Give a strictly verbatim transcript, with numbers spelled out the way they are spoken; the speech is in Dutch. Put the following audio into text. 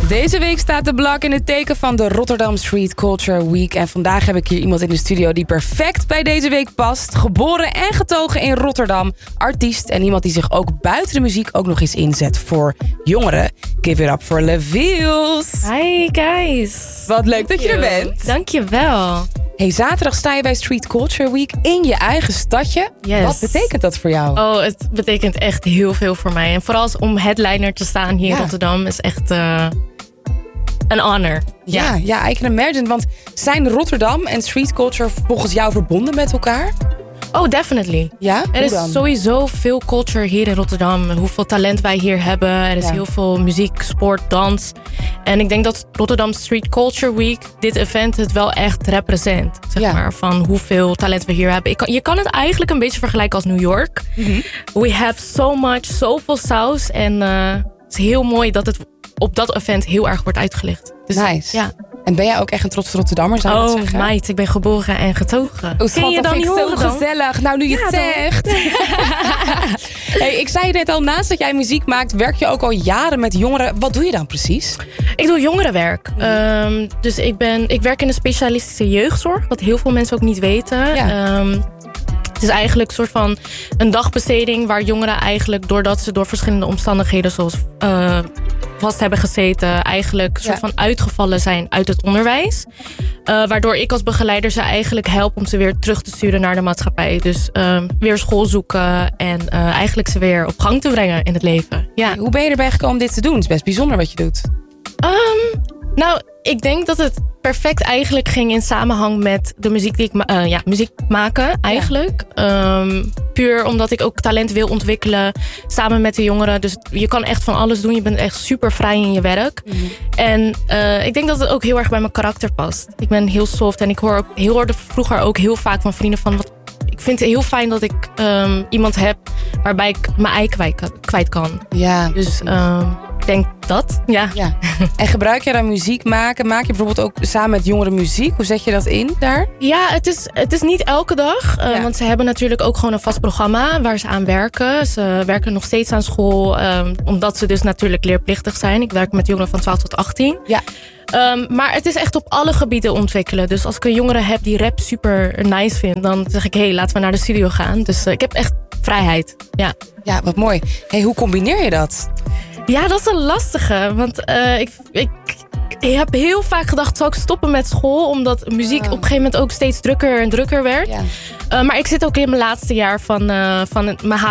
Deze week staat de Blak in het teken van de Rotterdam Street Culture Week. En vandaag heb ik hier iemand in de studio die perfect bij deze week past. Geboren en getogen in Rotterdam. Artiest en iemand die zich ook buiten de muziek ook nog eens inzet voor jongeren. Give it up for Leviels. Hi guys. Wat leuk dat je er bent. Dankjewel. Hey, zaterdag sta je bij Street Culture Week in je eigen stadje. Yes. Wat betekent dat voor jou? Oh, het betekent echt heel veel voor mij. En vooral om headliner te staan hier Ja. in Rotterdam is echt uh, een honor. Ja, ja, ja, I can imagine. Want zijn Rotterdam en street culture volgens jou verbonden met elkaar? Oh, definitely. Ja? Er is sowieso veel culture hier in Rotterdam. Hoeveel talent wij hier hebben. Er is Ja. heel veel muziek, sport, dans. En ik denk dat Rotterdam Street Culture Week, dit event, het wel echt represent. Zeg Ja. maar, van hoeveel talent we hier hebben. Ik kan, je kan het eigenlijk een beetje vergelijken als New York. Mm-hmm. We have so much, zoveel saus. En uh, het is heel mooi dat het op dat event heel erg wordt uitgelicht. Dus, Nice. Ja. En ben jij ook echt een trotse Rotterdammer, zou je dat Oh, zeggen? meid, ik ben geboren en getogen. Oh, Ken schat, je dat dan vind niet ik zo horen dan? gezellig. Nou, nu je Ja, het dan. zegt. Hey, ik zei je net al, naast dat jij muziek maakt, werk je ook al jaren met jongeren. Wat doe je dan precies? Ik doe jongerenwerk. Um, dus ik, ben, ik werk in de specialistische jeugdzorg. Wat heel veel mensen ook niet weten. Ja. Um, het is eigenlijk een soort van een dagbesteding waar jongeren eigenlijk, doordat ze door verschillende omstandigheden zoals uh, vast hebben gezeten, eigenlijk een soort Ja. van uitgevallen zijn uit het onderwijs. Uh, waardoor ik als begeleider ze eigenlijk help om ze weer terug te sturen naar de maatschappij. Dus um, weer school zoeken en uh, eigenlijk ze weer op gang te brengen in het leven. Ja. Hoe ben je erbij gekomen om dit te doen? Het is best bijzonder wat je doet. Um, nou, ik denk dat het perfect eigenlijk ging in samenhang met de muziek die ik ma- uh, ja, muziek maken eigenlijk. Ja. Um, puur omdat ik ook talent wil ontwikkelen samen met de jongeren. Dus je kan echt van alles doen. Je bent echt super vrij in je werk. Mm-hmm. En uh, ik denk dat het ook heel erg bij mijn karakter past. Ik ben heel soft en ik hoor ook, heel, hoorde vroeger ook heel vaak van vrienden van, wat, ik vind het heel fijn dat ik um, iemand heb waarbij ik mijn ei kwijt, kwijt kan. Ja. Dus um, ik denk dat, ja. ja. En gebruik je dan muziek maken? Maak je bijvoorbeeld ook samen met jongeren muziek? Hoe zet je dat in daar? Ja, het is, het is niet elke dag. Uh, ja. Want ze hebben natuurlijk ook gewoon een vast programma waar ze aan werken. Ze werken nog steeds aan school. Um, omdat ze dus natuurlijk leerplichtig zijn. Ik werk met jongeren van twaalf tot achttien. Ja. Um, maar het is echt op alle gebieden ontwikkelen. Dus als ik een jongere heb die rap super nice vindt, dan zeg ik, hé, hey, laten we naar de studio gaan. Dus uh, ik heb echt vrijheid. Ja, ja, wat mooi. Hey, hoe combineer je dat? Ja, dat is een lastige. Want uh, ik, ik, ik heb heel vaak gedacht, zal ik stoppen met school? Omdat muziek oh. op een gegeven moment ook steeds drukker en drukker werd. Ja. Uh, maar ik zit ook in mijn laatste jaar van, uh, van mijn H